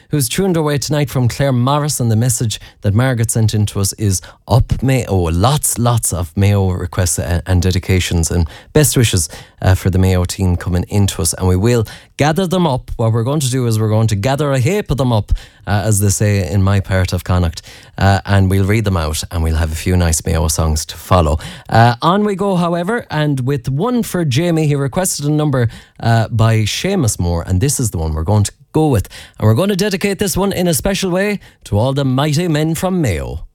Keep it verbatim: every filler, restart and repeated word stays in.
who's tuned away tonight from Claire Morris, and the message that Margaret sent in to us is up Mayo. Lots, lots of Mayo requests and dedications and best wishes uh, for the Mayo team coming into us, and we will gather them up. What we're going to do is we're going to gather a heap of them up, uh, as they say in my part of Connacht, uh, and we'll read them out and we'll have a few nice Mayo songs to follow. Uh, on we go, however, and with one for Jamie. He requested a number uh, by Seamus Moore, and this is the one we're going to go with, and we're going to dedicate this one in a special way to all the mighty men from Mayo.